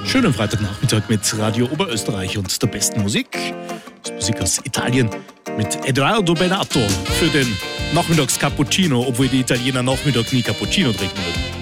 Schönen Freitagnachmittag mit Radio Oberösterreich und der besten Musik. Das ist Musik aus Italien mit Edoardo Bennato für den Nachmittags-Cappuccino, obwohl die Italiener Nachmittag nie Cappuccino trinken würden.